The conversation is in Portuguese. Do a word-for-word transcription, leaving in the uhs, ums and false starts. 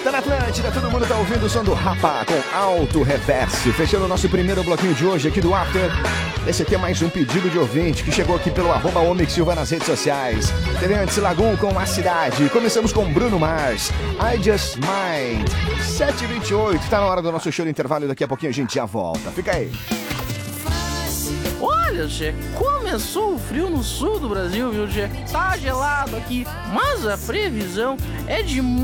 Tá na Atlântida, todo mundo tá ouvindo o som do Rapa com Alto Reverse. Fechando o nosso primeiro bloquinho de hoje aqui do After. Esse aqui é mais um pedido de ouvinte que chegou aqui pelo arroba Omix Silva nas redes sociais. Teve antes Lagoon com A Cidade. Começamos com Bruno Mars, I Just Mind. sete e vinte e oito, tá na hora do nosso show de intervalo e daqui a pouquinho a gente já volta. Fica aí. Olha, Che, começou o frio no sul do Brasil, viu, Che? Tá gelado aqui, mas a previsão é de